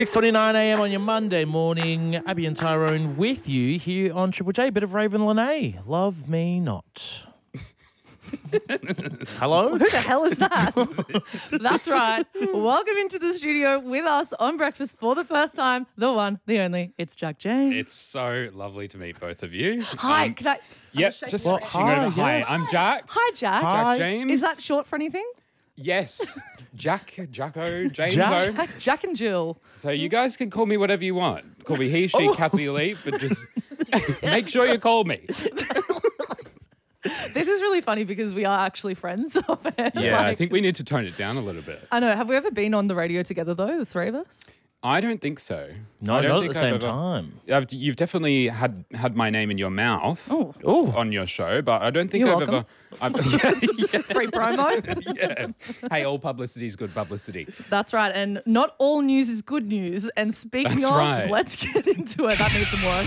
6:29 a.m. on your Monday morning. Abby and Tyrone with you here on Triple J. Bit of Raven Lene. Love me not. Hello? Who the hell is that? That's right. Welcome into the studio with us on breakfast for the first time. The one, the only. It's Jack James. It's so lovely to meet both of you. Hi, can I? Yep, shake just your switching hand? over. Hi, yes. I'm Jack. Hi, Jack. Hi. Jack James. Is that short for anything? Yes. Jacko, James. Jack and Jill. So you guys can call me whatever you want. Call me he, she, Kathy, Lee, but just make sure you call me. This is really funny because we are actually friends. Yeah, I think we need to tone it down a little bit. I know. Have we ever been on the radio together, though, the three of us? I don't think so. No, I don't not at think the I've same ever- time. You've definitely had my name in your mouth Oh. on your show, but I don't think You're I've welcome. ever... Free promo? Hey, all publicity is good publicity. That's right. And not all news is good news. And speaking That's of, right. let's get into it. That needs some work.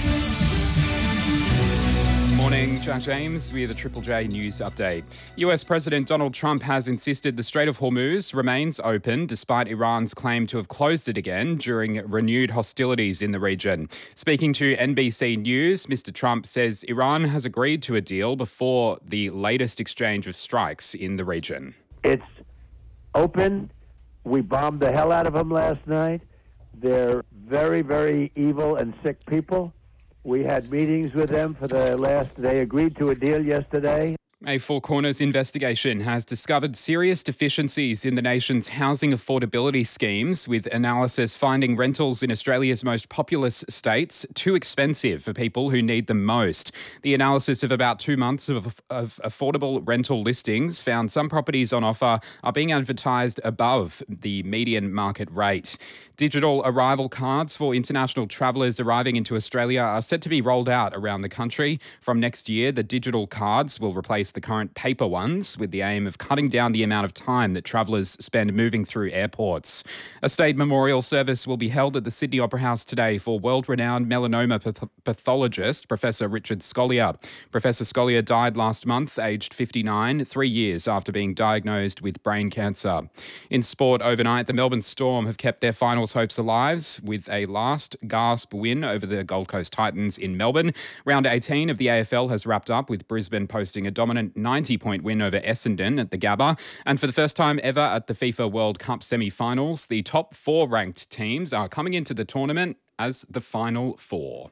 Morning, Jack James. We are the Triple J News Update. US President Donald Trump has insisted the Strait of Hormuz remains open despite Iran's claim to have closed it again during renewed hostilities in the region. Speaking to NBC News, Mr. Trump says Iran has agreed to a deal before the latest exchange of strikes in the region. It's open. We bombed the hell out of them last night. They're very, very evil and sick people. We had meetings with them for the last. They agreed to a deal yesterday. A Four Corners investigation has discovered serious deficiencies in the nation's housing affordability schemes, with analysis finding rentals in Australia's most populous states too expensive for people who need them most. The analysis of about 2 months of affordable rental listings found some properties on offer are being advertised above the median market rate. Digital arrival cards for international travellers arriving into Australia are set to be rolled out around the country. From next year, the digital cards will replace the current paper ones, with the aim of cutting down the amount of time that travellers spend moving through airports. A state memorial service will be held at the Sydney Opera House today for world-renowned melanoma pathologist Professor Richard Scolyer. Professor Scolyer died last month, aged 59, 3 years after being diagnosed with brain cancer. In sport overnight, the Melbourne Storm have kept their finals hopes alive with a last gasp win over the Gold Coast Titans in Melbourne. Round 18 of the AFL has wrapped up with Brisbane posting a dominant 90-point win over Essendon at the Gabba. And for the first time ever at the FIFA World Cup semi-finals, the top 4 ranked teams are coming into the tournament as the final 4.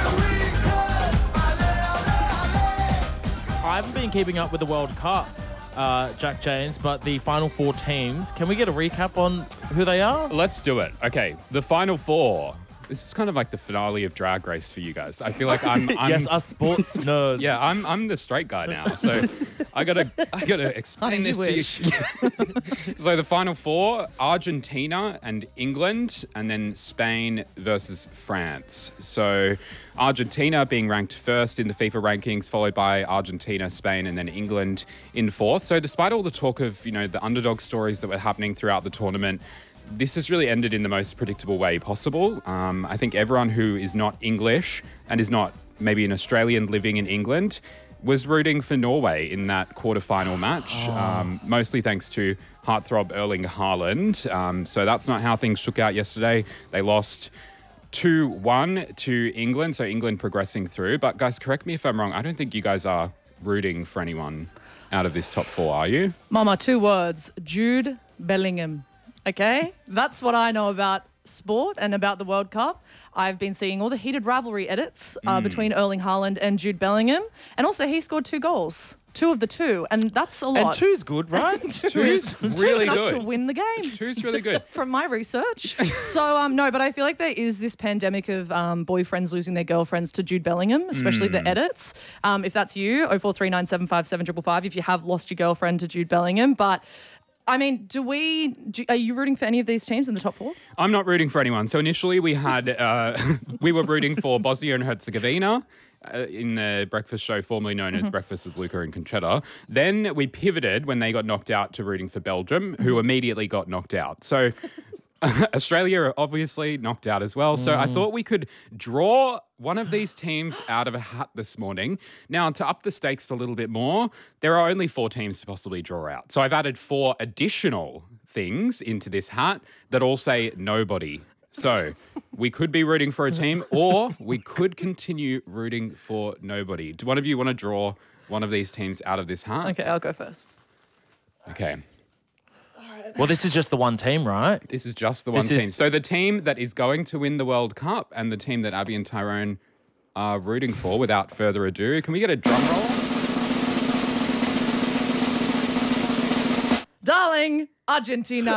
I haven't been keeping up with the World Cup, Jack James, but the final 4 teams, can we get a recap on who they are? Let's do it. Okay, the final 4. This is kind of like the finale of Drag Race for you guys. I feel like I'm Yes, us sports nerds. yeah, I'm the straight guy now. So I gotta explain Honey, this you to you. So the final 4, Argentina and England, and then Spain versus France. So Argentina being ranked first in the FIFA rankings, followed by Argentina, Spain, and then England in 4th. So despite all the talk of, the underdog stories that were happening throughout the tournament, this has really ended in the most predictable way possible. I think everyone who is not English and is not maybe an Australian living in England was rooting for Norway in that quarterfinal match, mostly thanks to heartthrob Erling Haaland. So that's not how things shook out yesterday. They lost 2-1 to England, so England progressing through. But guys, correct me if I'm wrong. I don't think you guys are rooting for anyone out of this top 4, are you? Mama, 2 words. Jude Bellingham. Okay? That's what I know about sport and about the World Cup. I've been seeing all the heated rivalry edits between Erling Haaland and Jude Bellingham. And also, he scored 2 goals. 2 of the 2. And that's a lot. And 2's good, right? 2's really enough good. to win the game. 2's really good. From my research. So, no, but I feel like there is this pandemic of boyfriends losing their girlfriends to Jude Bellingham, especially the edits. If that's you, 0439757555, if you have lost your girlfriend to Jude Bellingham. But I mean, are you rooting for any of these teams in the top 4? I'm not rooting for anyone. So initially we had, we were rooting for Bosnia and Herzegovina in the breakfast show formerly known as Breakfast with Luca and Conchetta. Then we pivoted when they got knocked out to rooting for Belgium, who immediately got knocked out. So Australia are obviously knocked out as well. So I thought we could draw one of these teams out of a hat this morning. Now, to up the stakes a little bit more, there are only 4 teams to possibly draw out. So I've added 4 additional things into this hat that all say nobody So we could be rooting for a team or we could continue rooting for nobody. Do one of you want to draw one of these teams out of this hat? Okay, I'll go first. Okay. Well, this is just the one team, right? This is just the one This is- team. So the team that is going to win the World Cup and the team that Abby and Tyrone are rooting for, without further ado, can we get a drum roll? Darling, Argentina.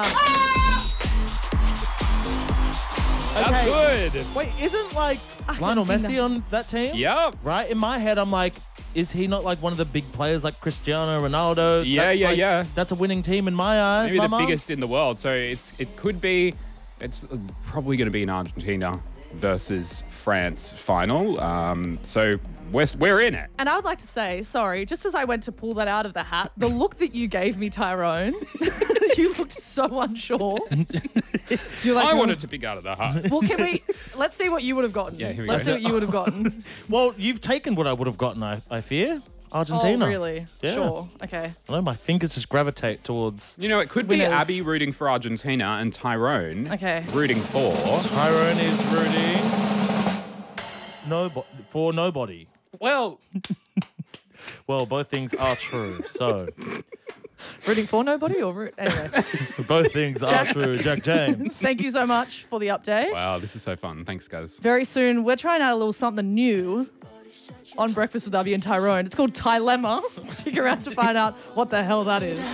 That's good. Wait, isn't like Lionel Messi on that team? Yep. Right? In my head, I'm like, is he not like one of the big players like Cristiano Ronaldo? Yeah, That's yeah, like- yeah. That's a winning team in my eyes. Maybe the Mama. biggest in the world. So it's probably going to be an Argentina versus France final. So we're in it. And I would like to say, sorry, just as I went to pull that out of the hat, the look that you gave me, Tyrone, you looked so unsure. You're like, I wanted to pick out of the hat. well, let's see what you would have gotten. Yeah, here we let's go. see what you would have gotten. Well, you've taken what I would have gotten, I fear. Argentina. Oh, really? Yeah. Sure. Okay. I know my fingers just gravitate towards You know, it could be Winners. Abby rooting for Argentina and Tyrone Okay. rooting for. Tyrone is rooting for nobody. Well, Well, both things are true. So Rooting for nobody or anyway. both things are Jack- true. Jack James. Thank you so much for the update. wow, this is so fun. Thanks, guys. Very soon, we're trying out a little something new on Breakfast with Abby and Tyrone. It's called Tylemma. Stick around to find out what the hell that is.